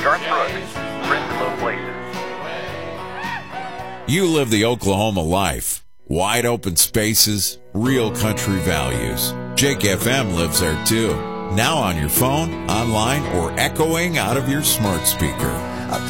Garth Brooks, Friends in Low Places. You live the Oklahoma life. Wide open spaces, real country values. Jake FM lives there too. Now on your phone, online, or echoing out of your smart speaker.